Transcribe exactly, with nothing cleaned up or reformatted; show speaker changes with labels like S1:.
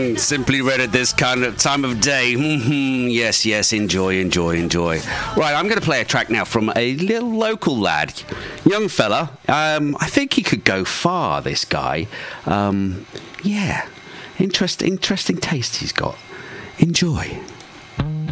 S1: Simply Red at this kind of time of day. Mm-hmm. Yes, yes, enjoy, enjoy, enjoy. Right, I'm going to play a track now from a little local lad. Young fella. Um, I think he could go far, this guy. Um, yeah. Interest, interesting taste he's got. Enjoy.